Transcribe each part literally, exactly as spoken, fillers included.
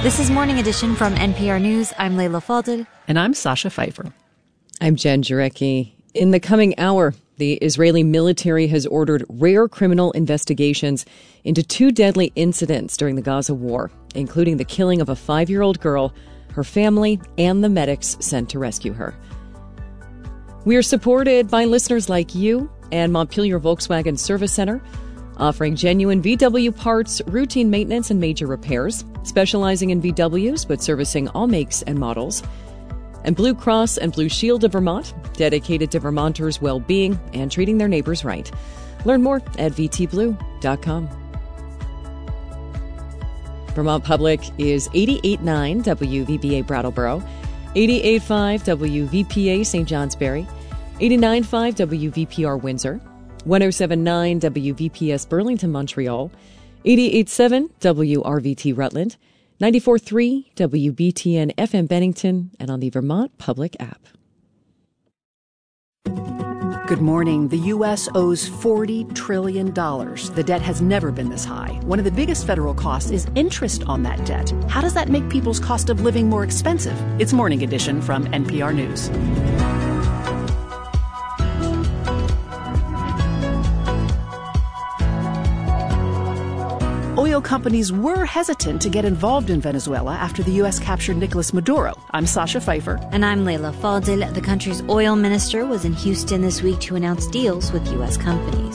This is Morning Edition from N P R News. I'm Leila Fadel. And I'm Sasha Pfeiffer. I'm Jen Jarecki. In the coming hour, the Israeli military has ordered rare criminal investigations into two deadly incidents during the Gaza war, including the killing of a five-year-old girl, her family, and the medics sent to rescue her. We are supported by listeners like you and Montpelier Volkswagen Service Center, offering genuine V W parts, routine maintenance, and major repairs, specializing in V Ws but servicing all makes and models. And Blue Cross and Blue Shield of Vermont, dedicated to Vermonters' well-being and treating their neighbors right. Learn more at v t blue dot com. Vermont Public is eighty-eight point nine W V B A Brattleboro, eighty-eight point five W V P A Saint Johnsbury, eighty-nine point five W V P R Windsor, one oh seven point nine W V P S Burlington, Montreal, eighty-eight point seven W R V T Rutland, ninety-four point three W B T N F M Bennington, and on the Vermont Public app. Good morning. The U S owes forty trillion dollars. The debt has never been this high. One of the biggest federal costs is interest on that debt. How does that make people's cost of living more expensive? It's Morning Edition from N P R News. Oil companies were hesitant to get involved in Venezuela after the U S captured Nicolas Maduro. I'm Sasha Pfeiffer. And I'm Leila Fadel. The country's oil minister was in Houston this week to announce deals with U S companies.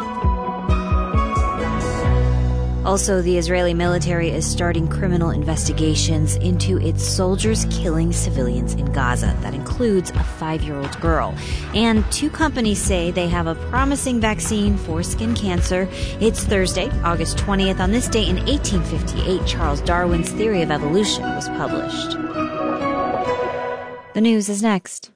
Also, the Israeli military is starting criminal investigations into its soldiers killing civilians in Gaza. That includes a five-year-old girl. And two companies say they have a promising vaccine for skin cancer. It's Thursday, August twentieth. On this day in eighteen fifty-eight, Charles Darwin's theory of evolution was published. The news is next.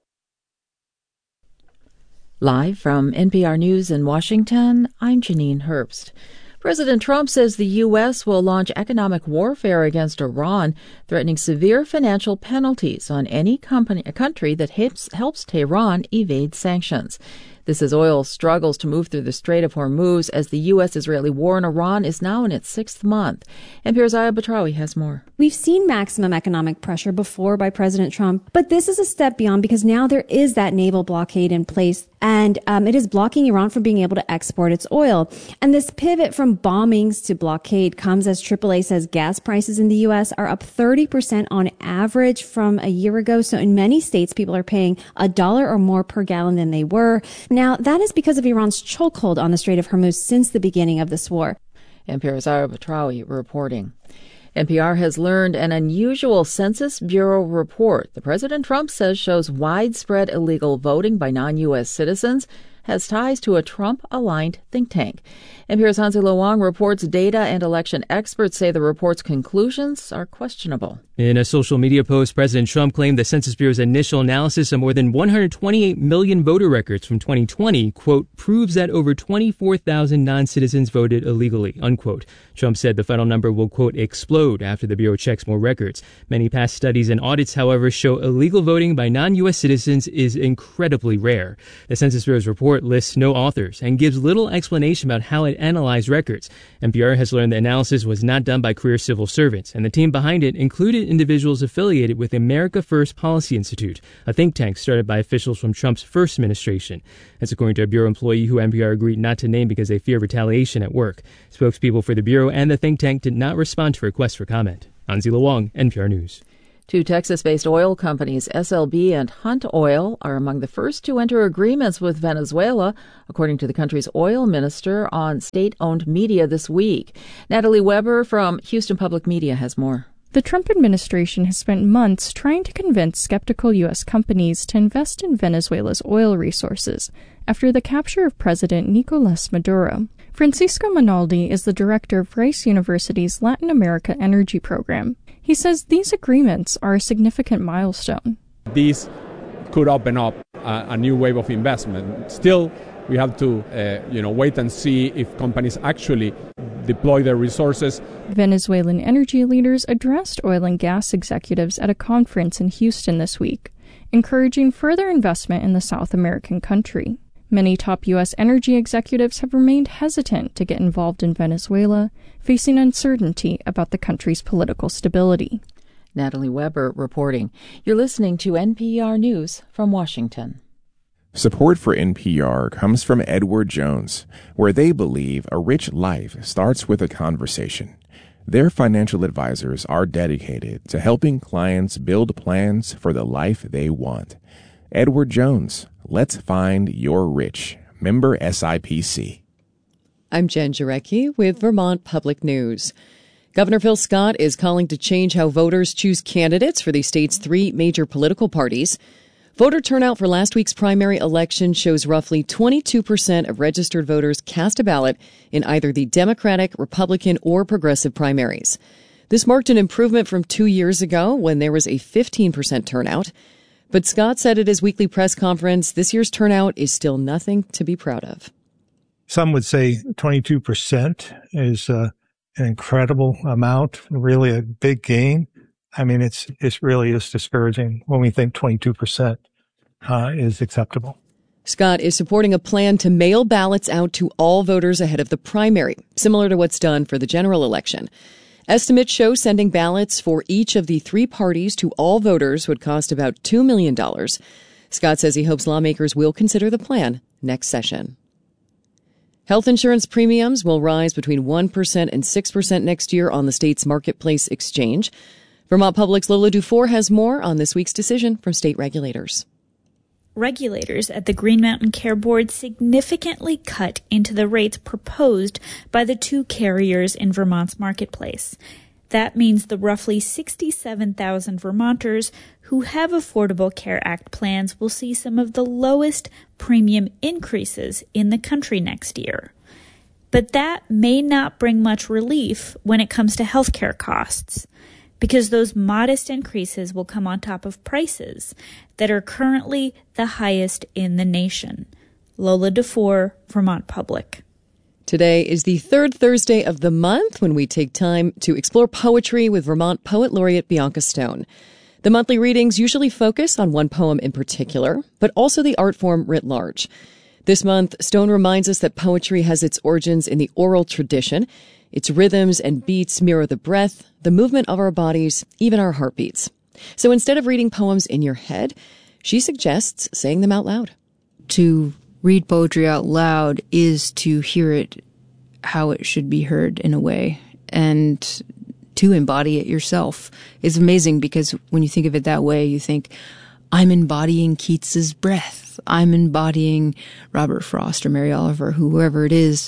Live from N P R News in Washington, I'm Janine Herbst. President Trump says the U S will launch economic warfare against Iran, threatening severe financial penalties on any company, country that helps, helps Tehran evade sanctions. This as oil struggles to move through the Strait of Hormuz as the U S-Israeli war in Iran is now in its sixth month. N P R's Aya Batrawi has more. We've seen maximum economic pressure before by President Trump, but this is a step beyond because now there is that naval blockade in place, and um, it is blocking Iran from being able to export its oil. And this pivot from bombings to blockade comes as triple A says gas prices in the U S are up thirty percent on average from a year ago. So in many states, people are paying a dollar or more per gallon than they were. Now, that is because of Iran's chokehold on the Strait of Hormuz since the beginning of this war. N P R's Aya Batrawi reporting. N P R has learned an unusual Census Bureau report that President Trump says shows widespread illegal voting by non-U S citizens has ties to a Trump-aligned think tank. N P R's Hansi Lo Wang reports data and election experts say the report's conclusions are questionable. In a social media post, President Trump claimed the Census Bureau's initial analysis of more than one hundred twenty-eight million voter records from twenty twenty, quote, proves that over twenty-four thousand non-citizens voted illegally, unquote. Trump said the final number will, quote, explode after the Bureau checks more records. Many past studies and audits, however, show illegal voting by non-U S citizens is incredibly rare. The Census Bureau's report lists no authors and gives little explanation about how it analyzed records. N P R has learned the analysis was not done by career civil servants, and the team behind it included individuals affiliated with America First Policy Institute, a think tank started by officials from Trump's first administration. That's according to a Bureau employee who N P R agreed not to name because they fear retaliation at work. Spokespeople for the Bureau and the think tank did not respond to requests for comment. Hansi Lo Wang, N P R News. Two Texas-based oil companies, S L B and Hunt Oil, are among the first to enter agreements with Venezuela, according to the country's oil minister on state-owned media this week. Natalie Weber from Houston Public Media has more. The Trump administration has spent months trying to convince skeptical U S companies to invest in Venezuela's oil resources after the capture of President Nicolas Maduro. Francisco Monaldi is the director of Rice University's Latin America Energy Program. He says these agreements are a significant milestone. These could open up a, a new wave of investment. Still, we have to uh, you know, wait and see if companies actually deploy their resources. Venezuelan energy leaders addressed oil and gas executives at a conference in Houston this week, encouraging further investment in the South American country. Many top U S energy executives have remained hesitant to get involved in Venezuela, facing uncertainty about the country's political stability. Natalie Weber reporting. You're listening to N P R News from Washington. Support for N P R comes from Edward Jones, where they believe a rich life starts with a conversation. Their financial advisors are dedicated to helping clients build plans for the life they want. Edward Jones, let's find your rich. Member S I P C. I'm Jen Jarecki with Vermont Public News. Governor Phil Scott is calling to change how voters choose candidates for the state's three major political parties. Voter turnout for last week's primary election shows roughly twenty-two percent of registered voters cast a ballot in either the Democratic, Republican, or Progressive primaries. This marked an improvement from two years ago when there was a fifteen percent turnout. But Scott said at his weekly press conference this year's turnout is still nothing to be proud of. Some would say twenty-two percent is uh, an incredible amount, really a big gain. I mean, it's it really is discouraging when we think twenty-two percent uh, is acceptable. Scott is supporting a plan to mail ballots out to all voters ahead of the primary, similar to what's done for the general election. Estimates show sending ballots for each of the three parties to all voters would cost about two million dollars. Scott says he hopes lawmakers will consider the plan next session. Health insurance premiums will rise between one percent and six percent next year on the state's marketplace exchange. Vermont Public's Lola Dufour has more on this week's decision from state regulators. Regulators at the Green Mountain Care Board significantly cut into the rates proposed by the two carriers in Vermont's marketplace. That means the roughly sixty-seven thousand Vermonters who have Affordable Care Act plans will see some of the lowest premium increases in the country next year. But that may not bring much relief when it comes to healthcare costs, because those modest increases will come on top of prices that are currently the highest in the nation. Lola Dufour, Vermont Public. Today is the third Thursday of the month when we take time to explore poetry with Vermont Poet Laureate Bianca Stone. The monthly readings usually focus on one poem in particular, but also the art form writ large. This month, Stone reminds us that poetry has its origins in the oral tradition. Its rhythms and beats mirror the breath, the movement of our bodies, even our heartbeats. So instead of reading poems in your head, she suggests saying them out loud. To read poetry out loud is to hear it how it should be heard in a way, and to embody it yourself. It's amazing because when you think of it that way, you think, I'm embodying Keats's breath. I'm embodying Robert Frost or Mary Oliver, whoever it is.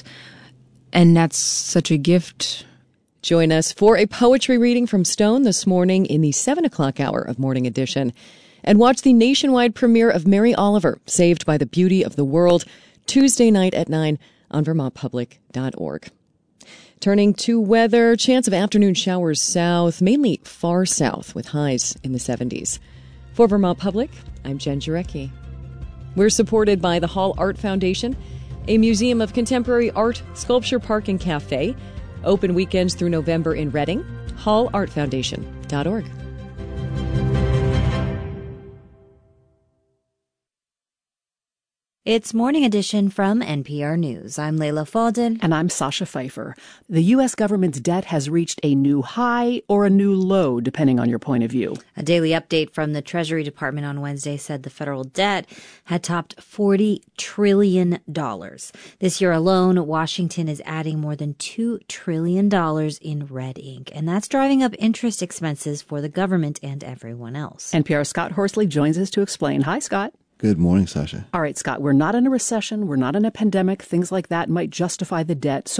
And that's such a gift. Join us for a poetry reading from Stone this morning in the seven o'clock hour of Morning Edition. And watch the nationwide premiere of Mary Oliver, Saved by the Beauty of the World, Tuesday night at nine on vermont public dot org. Turning to weather, chance of afternoon showers south, mainly far south, with highs in the seventies. For Vermont Public, I'm Jen Jarecki. We're supported by the Hall Art Foundation, a museum of contemporary art, sculpture park, and cafe. Open weekends through November in Reading. hall art foundation dot org. It's Morning Edition from N P R News. I'm Leila Fadel. And I'm Sasha Pfeiffer. The U S government's debt has reached a new high or a new low, depending on your point of view. A daily update from the Treasury Department on Wednesday said the federal debt had topped forty trillion dollars. This year alone, Washington is adding more than two trillion dollars in red ink. And that's driving up interest expenses for the government and everyone else. N P R's Scott Horsley joins us to explain. Hi, Scott. Good morning, Sasha. All right, Scott, we're not in a recession. We're not in a pandemic. Things like that might justify the debt. So